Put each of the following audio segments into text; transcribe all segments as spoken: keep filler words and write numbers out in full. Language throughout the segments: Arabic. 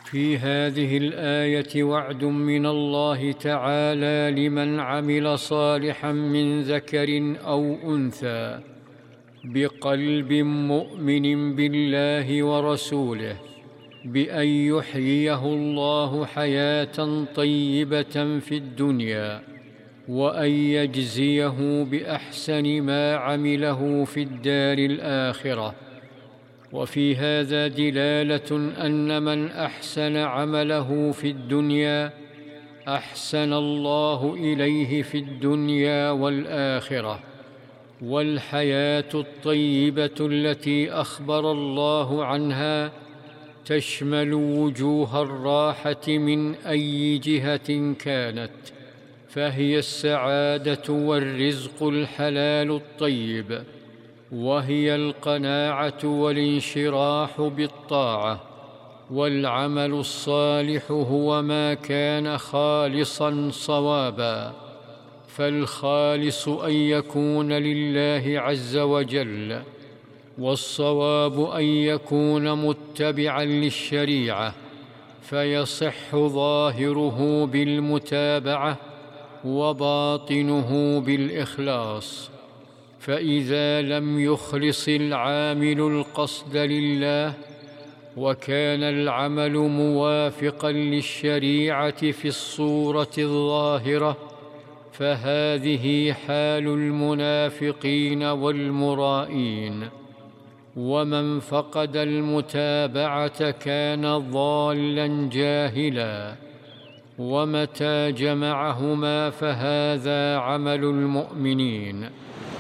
في هذه الآية وعد من الله تعالى لمن عمل صالحا من ذكر أو أنثى بقلب مؤمن بالله ورسوله بأن يحييه الله حياة طيبة في الدنيا، وأن يجزيه بأحسن ما عمله في الدار الآخرة. وفي هذا دلالة أن من أحسن عمله في الدنيا أحسن الله إليه في الدنيا والآخرة. والحياة الطيبة التي أخبر الله عنها تشمل وجوه الراحة من أي جهة كانت، فهي السعادة والرزق الحلال الطيب، وهي القناعة والانشراح بالطاعة. والعمل الصالح هو ما كان خالصاً صواباً، فالخالص أن يكون لله عز وجل، والصواب أن يكون متبعاً للشريعة، فيصح ظاهره بالمتابعة وباطنه بالإخلاص. فإذا لم يخلص العامل القصد لله وكان العمل موافقاً للشريعة في الصورة الظاهرة، فهذه حال المنافقين والمرائين. ومن فقد المتابعة كان ضالاً جاهلاً، ومتى جمعهما فهذا عمل المؤمنين.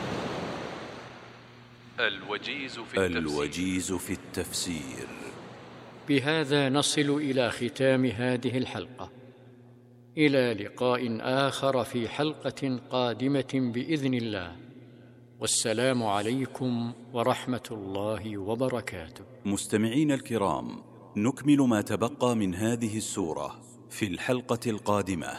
الوجيز في التفسير, الوجيز في التفسير. بهذا نصل إلى ختام هذه الحلقة، إلى لقاء آخر في حلقة قادمة بإذن الله، والسلام عليكم ورحمة الله وبركاته. مستمعين الكرام، نكمل ما تبقى من هذه السورة في الحلقة القادمة.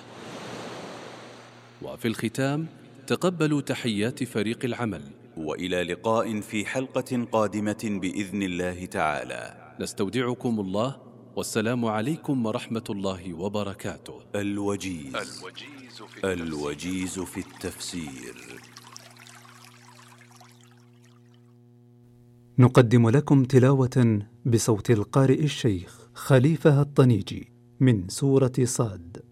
وفي الختام تقبلوا تحيات فريق العمل، وإلى لقاء في حلقة قادمة بإذن الله تعالى. نستودعكم الله، والسلام عليكم ورحمة الله وبركاته. الوجيز, الوجيز, في, التفسير. الوجيز في التفسير. نقدم لكم تلاوة بصوت القارئ الشيخ خليفة الطنيجي من سورة صاد.